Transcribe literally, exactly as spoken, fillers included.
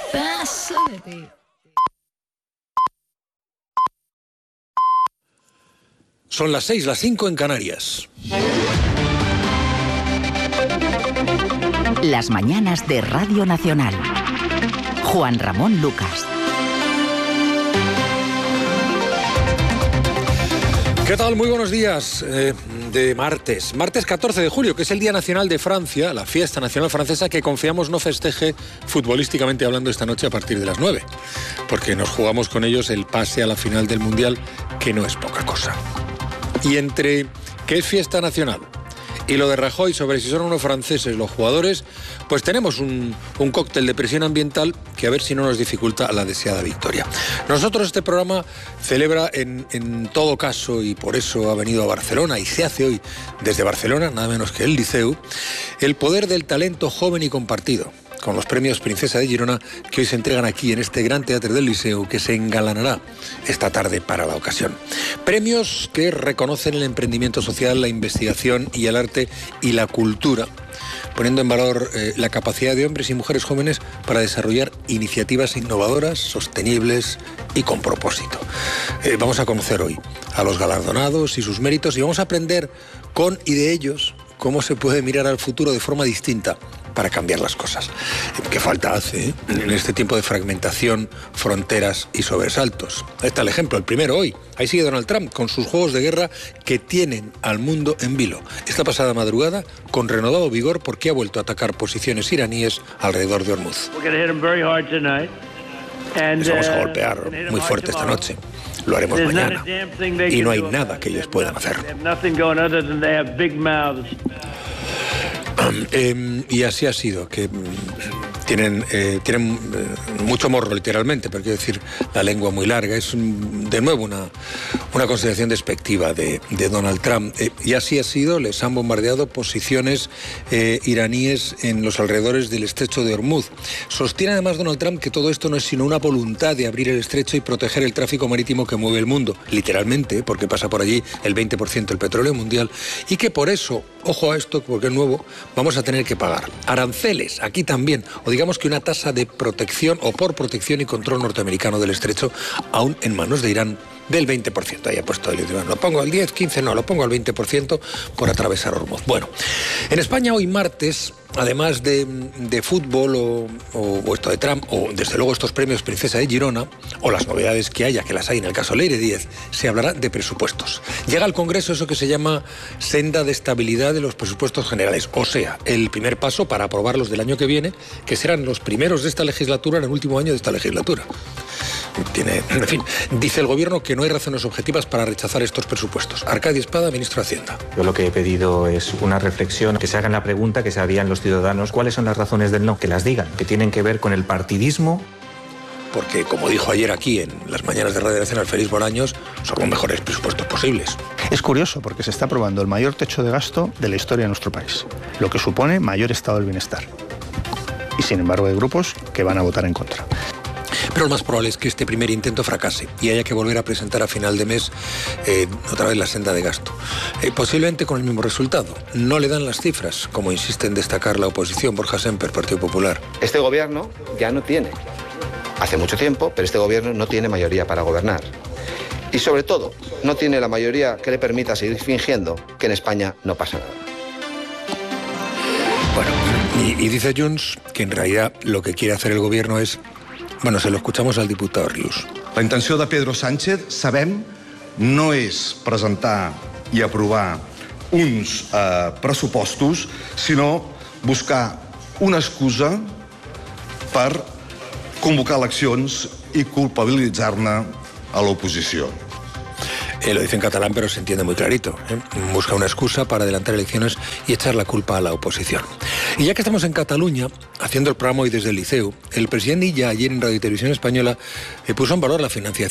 Paso de ti. Son las seis, las cinco en Canarias. Las mañanas de Radio Nacional. Juan Ramón Lucas. ¿Qué tal? Muy buenos días eh, de martes. Martes catorce de julio, que es el Día Nacional de Francia, la fiesta nacional francesa que confiamos no festeje futbolísticamente hablando esta noche a partir de las nueve. Porque nos jugamos con ellos el pase a la final del Mundial, que no es poca cosa. Y entre que es fiesta nacional y lo de Rajoy sobre si son unos franceses los jugadores, pues tenemos un, un cóctel de presión ambiental que a ver si no nos dificulta la deseada victoria. Nosotros este programa celebra en, en todo caso, y por eso ha venido a Barcelona y se hace hoy desde Barcelona, nada menos que el Liceu, el poder del talento joven y compartido, con los premios Princesa de Girona que hoy se entregan aquí en este gran teatro del Liceu, que se engalanará esta tarde para la ocasión. Premios que reconocen el emprendimiento social, la investigación y el arte y la cultura, poniendo en valor eh, la capacidad de hombres y mujeres jóvenes para desarrollar iniciativas innovadoras, sostenibles y con propósito. Eh, vamos a conocer hoy a los galardonados y sus méritos, y vamos a aprender con y de ellos cómo se puede mirar al futuro de forma distinta para cambiar las cosas. ¿Qué falta hace eh? en este tiempo de fragmentación, fronteras y sobresaltos? Ahí está el ejemplo, el primero hoy. Ahí sigue Donald Trump con sus juegos de guerra que tienen al mundo en vilo. Esta pasada madrugada, con renovado vigor, porque ha vuelto a atacar posiciones iraníes alrededor de Hormuz. Les vamos a golpear muy fuerte esta noche. Lo haremos mañana. Y no hay nada que ellos puedan hacer. Eh, y así ha sido, que tienen, eh, tienen eh, mucho morro literalmente, pero quiero decir, la lengua muy larga. Es un, de nuevo una, una consideración despectiva de, de Donald Trump. Eh, y así ha sido, les han bombardeado posiciones eh, iraníes en los alrededores del estrecho de Hormuz. Sostiene además Donald Trump que todo esto no es sino una voluntad de abrir el estrecho y proteger el tráfico marítimo que mueve el mundo, literalmente, porque pasa por allí el veinte por ciento del petróleo mundial, y que por eso, ojo a esto, porque es nuevo, vamos a tener que pagar aranceles aquí también, o digamos que una tasa de protección o por protección y control norteamericano del estrecho, aún en manos de Irán, del veinte por ciento. Ahí ha puesto el idioma. Lo pongo al diez, quince, no, lo pongo al veinte por ciento por atravesar Hormuz. Bueno, en España hoy martes, además de, de fútbol o, o, o esto de Trump, o desde luego estos premios Princesa de Girona, o las novedades que haya, que las hay en el caso Leire Díez, se hablará de presupuestos. Llega al Congreso eso que se llama senda de estabilidad de los presupuestos generales, o sea, el primer paso para aprobarlos del año que viene, que serán los primeros de esta legislatura en el último año de esta legislatura. Tiene, en fin, dice el gobierno que no hay razones objetivas para rechazar estos presupuestos. Arcadio Espada, ministro de Hacienda. Yo lo que he pedido es una reflexión, que se hagan la pregunta que se harían los ciudadanos, ¿cuáles son las razones del no? Que las digan, que tienen que ver con el partidismo. Porque, como dijo ayer aquí en las mañanas de Radio Nacional Félix Bolaños, son los mejores presupuestos posibles. Es curioso porque se está aprobando el mayor techo de gasto de la historia de nuestro país, lo que supone mayor estado del bienestar. Y sin embargo hay grupos que van a votar en contra. Pero lo más probable es que este primer intento fracase y haya que volver a presentar a final de mes eh, otra vez la senda de gasto. Eh, posiblemente con el mismo resultado. No le dan las cifras, como insiste en destacar la oposición. Borja Semper, Partido Popular. Este gobierno ya no tiene, hace mucho tiempo, pero este gobierno no tiene mayoría para gobernar. Y sobre todo, no tiene la mayoría que le permita seguir fingiendo que en España no pasa nada. Bueno, y, y dice Junts que en realidad lo que quiere hacer el gobierno es... Bueno, se lo escuchamos al diputat Rius. La intenció de Pedro Sánchez, sabem, no és presentar i aprovar uns eh, pressupostos, sinó buscar una excusa per convocar eleccions i culpabilitzar-ne a l'oposició. Eh, lo dice en catalán, pero se entiende muy clarito. ¿eh? Busca una excusa para adelantar elecciones y echar la culpa a la oposición. Y ya que estamos en Cataluña, haciendo el programa hoy desde el Liceu, el presidente Illa ayer en Radio y Televisión Española eh, puso en valor la financiación